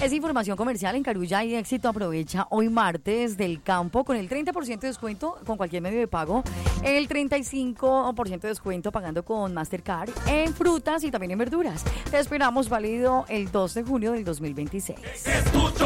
Es información comercial. En Carulla y Éxito aprovecha hoy martes del campo con el 30% de descuento con cualquier medio de pago, el 35% de descuento pagando con Mastercard en frutas y también en verduras. Te esperamos válido el 2 de junio del 2026. Escucho